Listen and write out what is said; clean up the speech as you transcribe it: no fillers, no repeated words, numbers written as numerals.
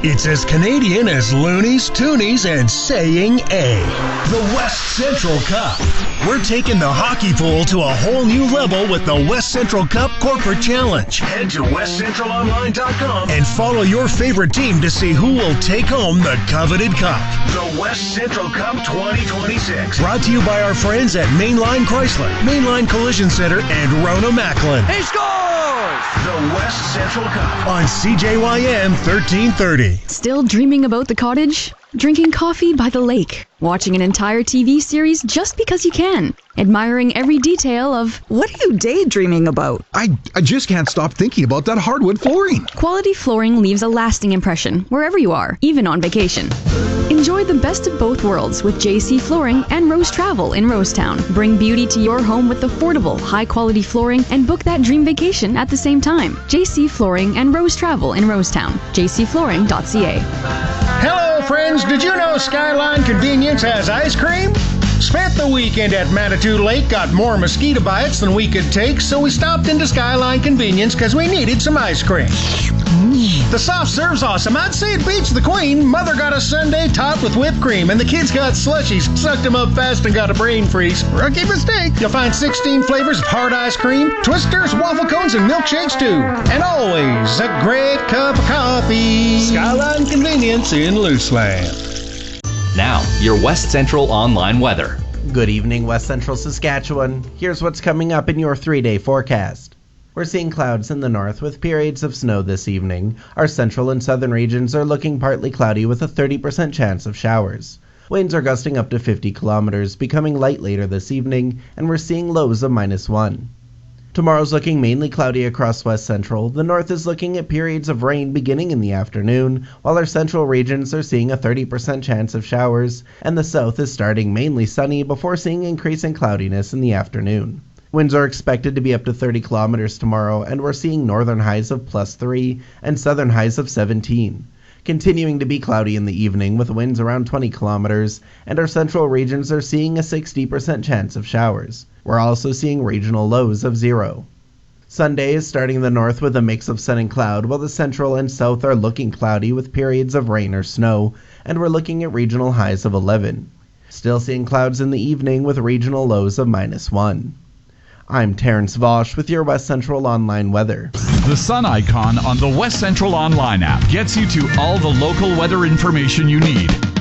It's as Canadian as loonies, toonies, and saying A. The West Central Cup. We're taking the hockey pool to a whole new level with the West Central Cup Corporate Challenge. Head to westcentralonline.com and follow your favorite team to see who will take home the coveted cup. The West Central Cup 2026. Brought to you by our friends at Mainline Chrysler, Mainline Collision Center, and Rona Macklin. He scores! The West Central Cup on CJYM 1330. Still dreaming about the cottage? Drinking coffee by the lake? Watching an entire TV series just because you can? Admiring every detail of... What are you daydreaming about? I just can't stop thinking about that hardwood flooring. Quality flooring leaves a lasting impression wherever you are, even on vacation. Enjoy the best of both worlds with JC Flooring and Rose Travel in Rosetown. Bring beauty to your home with affordable, high-quality flooring and book that dream vacation at the same time. JC Flooring and Rose Travel in Rosetown. jcflooring.ca. Hello, friends. Did you know Skyline Convenience has ice cream? Spent the weekend at Manitou Lake, got more mosquito bites than we could take, so we stopped into Skyline Convenience because we needed some ice cream. The soft serve's awesome. I'd say it beats the Queen. Mother got a sundae topped with whipped cream, and the kids got slushies, sucked them up fast, and got a brain freeze. Rookie mistake. You'll find 16 flavors of hard ice cream, twisters, waffle cones, and milkshakes too. And always a great cup of coffee. Skyline Convenience in Luceland. Now, your West Central online weather. Good evening, West Central Saskatchewan. Here's what's coming up in your 3-day forecast. We're seeing clouds in the north with periods of snow this evening. Our central and southern regions are looking partly cloudy with a 30% chance of showers. Winds are gusting up to 50 kilometers, becoming light later this evening, and we're seeing lows of -1. Tomorrow's looking mainly cloudy across West Central. The north is looking at periods of rain beginning in the afternoon, while our central regions are seeing a 30% chance of showers, and the south is starting mainly sunny before seeing increasing cloudiness in the afternoon. Winds are expected to be up to 30 kilometers tomorrow, and we're seeing northern highs of +3 and southern highs of 17. Continuing to be cloudy in the evening with winds around 20 kilometers, and our central regions are seeing a 60% chance of showers. We're also seeing regional lows of 0. Sunday is starting in the north with a mix of sun and cloud, while the central and south are looking cloudy with periods of rain or snow, and we're looking at regional highs of 11. Still seeing clouds in the evening with regional lows of -1. I'm Terrence Vosch with your West Central Online weather. The sun icon on the West Central Online app gets you to all the local weather information you need.